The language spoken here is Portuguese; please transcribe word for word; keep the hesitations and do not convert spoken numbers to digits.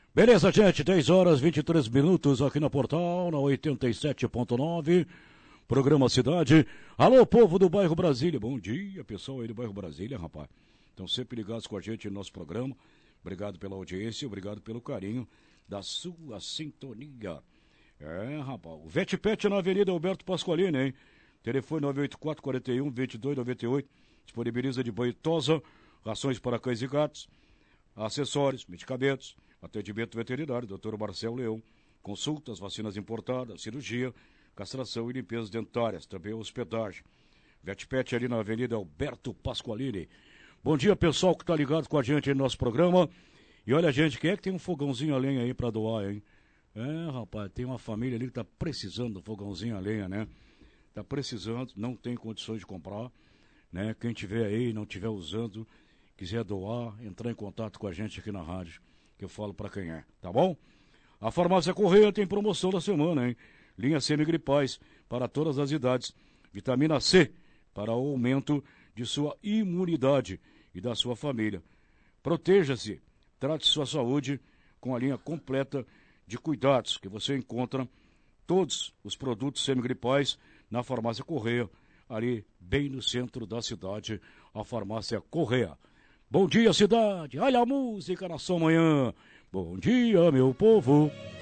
Beleza, gente, dez horas e vinte e três minutos aqui na Portal, na oitenta e sete ponto nove, programa Cidade. Alô, povo do bairro Brasília, bom dia, pessoal aí do bairro Brasília, rapaz. Estão sempre ligados com a gente no nosso programa. Obrigado pela audiência, obrigado pelo carinho da sua sintonia. É, rapaz, o Vetpet na Avenida Alberto Pasqualini, hein? Telefone nove oito quatro, quatro um, dois dois nove oito, disponibiliza de banho tosa, rações para cães e gatos, acessórios, medicamentos, atendimento veterinário, doutor Marcelo Leão, consultas, vacinas importadas, cirurgia, castração e limpezas dentárias, também hospedagem. Vetpet ali na Avenida Alberto Pasqualini. Bom dia, pessoal que tá ligado com a gente aí no nosso programa. E olha, gente, quem é que tem um fogãozinho a lenha aí pra doar, hein? É, rapaz, tem uma família ali que tá precisando do fogãozinho a lenha, né? Tá precisando, não tem condições de comprar, né? Quem tiver aí, não tiver usando, quiser doar, entrar em contato com a gente aqui na rádio, que eu falo pra quem é, tá bom? A Farmácia Correia tem promoção da semana, hein? Linha Semigripais para todas as idades. Vitamina C para o aumento de sua imunidade e da sua família. Proteja-se, trate sua saúde com a linha completa de cuidados que você encontra todos os produtos semigripais na Farmácia Correia, ali bem no centro da cidade, a Farmácia Correia. Bom dia, cidade! Olha a música na sua manhã! Bom dia, meu povo!